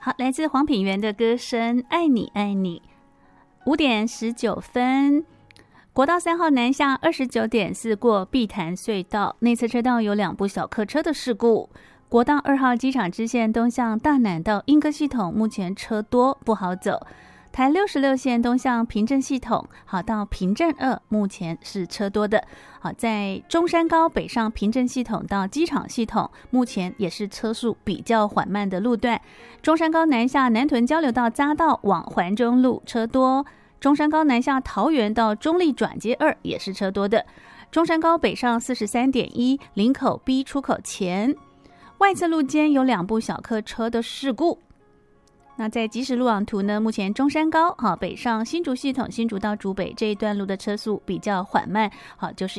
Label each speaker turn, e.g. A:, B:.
A: 好，来自黄品源的歌声《爱你爱你》。5:19，国道3号南下29.4过碧潭隧道，内侧车道有2部小客车的事故。国道2号机场支线东向大南到莺歌系统目前车多不好走。台66线东向平镇系统，好到平镇2目前是车多的。好，在中山高北上平镇系统到机场系统，目前也是车速比较缓慢的路段。中山高南下南屯交流道匝道往环中路车多，中山高南下桃园到中立转接2也是车多的。中山高北上43.1林口 B 出口前，外侧路间有2部小客车的事故。那在即时路网图呢，目前中山高北上新竹系统新竹到竹北这一段路的车速比较缓慢，就是